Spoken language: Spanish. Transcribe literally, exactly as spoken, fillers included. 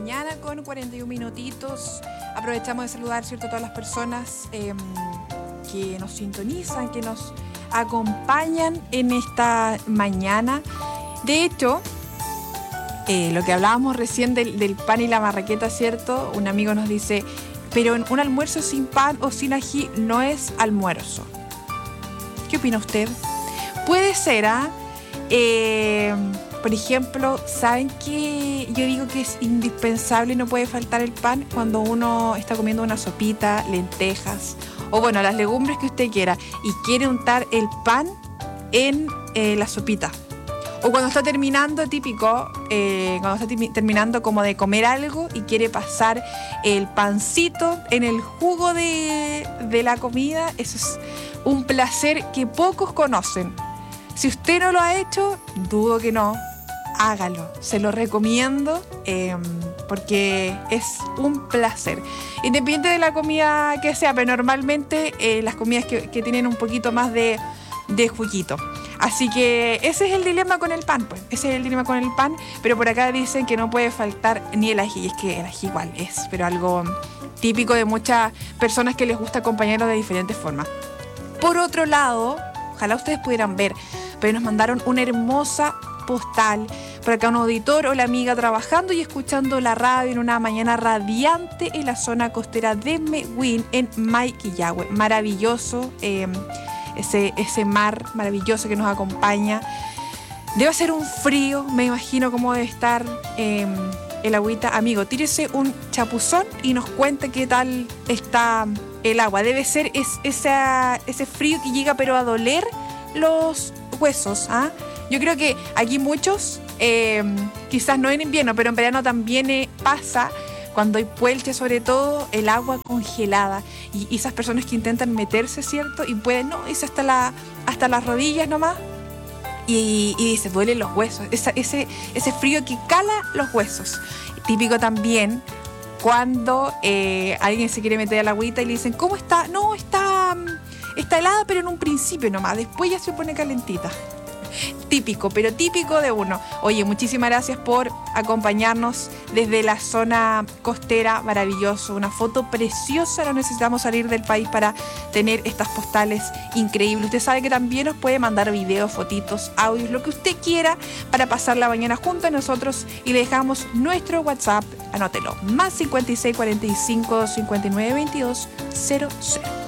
mañana con cuarenta y un minutitos. Aprovechamos de saludar, ¿cierto?, a todas las personas eh, que nos sintonizan, que nos acompañan en esta mañana. De hecho, eh, lo que hablábamos recién del, del pan y la marraqueta, ¿cierto? Un amigo nos dice, pero un almuerzo sin pan o sin ají no es almuerzo. ¿Qué opina usted? Puede ser, ¿ah? ¿eh? Eh, por ejemplo, ¿saben qué? Yo digo que es indispensable y no puede faltar el pan cuando uno está comiendo una sopita, lentejas o bueno, las legumbres que usted quiera y quiere untar el pan en eh, la sopita. O cuando está terminando, típico, eh, cuando está t- terminando como de comer algo y quiere pasar el pancito en el jugo de, de la comida, eso es un placer que pocos conocen. Si usted no lo ha hecho, dudo que no, hágalo. Se lo recomiendo eh, porque es un placer. Independiente de la comida que sea, pero normalmente eh, las comidas que, que tienen un poquito más de, de juguito. Así que ese es el dilema con el pan, pues. Ese es el dilema con el pan, pero por acá dicen que no puede faltar ni el ají. Es que el ají igual es, pero algo típico de muchas personas que les gusta acompañarlo de diferentes formas. Por otro lado, ojalá ustedes pudieran ver, pero nos mandaron una hermosa postal. Por acá un auditor o la amiga trabajando y escuchando la radio en una mañana radiante en la zona costera de Mewin, en Maiquillahue. Maravilloso. Eh, Ese, ese mar maravilloso que nos acompaña. Debe ser un frío, me imagino cómo debe estar eh, el agüita. Amigo, tírese un chapuzón y nos cuenta qué tal está el agua. Debe ser es, esa, ese frío que llega pero a doler los huesos. ¿ah? Yo creo que aquí muchos, eh, quizás no en invierno, pero en verano también eh, pasa. Cuando hay puelche, sobre todo, el agua congelada. Y, y esas personas que intentan meterse, ¿cierto? Y pueden, no, irse hasta, la, hasta las rodillas nomás. Y, y se duelen los huesos. Esa, ese, ese frío que cala los huesos. Típico también cuando eh, alguien se quiere meter a la agüita y le dicen, ¿cómo está? No, está, está helada, pero en un principio nomás. Después ya se pone calentita. Típico, pero típico de uno. Oye, muchísimas gracias por acompañarnos desde la zona costera, maravilloso, una foto preciosa. No necesitamos salir del país para tener estas postales increíbles. Usted sabe que también nos puede mandar videos, fotitos, audios, lo que usted quiera para pasar la mañana junto a nosotros y le dejamos nuestro WhatsApp, anótelo, más cincuenta y seis cuarenta y cinco cincuenta y nueve veintidós cero cero.